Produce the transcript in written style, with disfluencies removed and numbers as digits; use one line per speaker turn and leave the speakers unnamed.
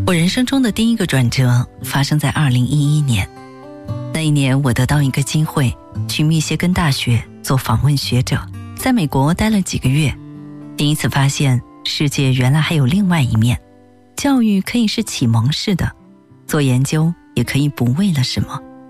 我人生中的第一个转折发生在2011年。那一年我得到一个机会，去密歇根大学做访问学者，在美国待了几个月，第一次发现世界原来还有另外一面，教育可以是启蒙式的，做研究也可以不为了什么，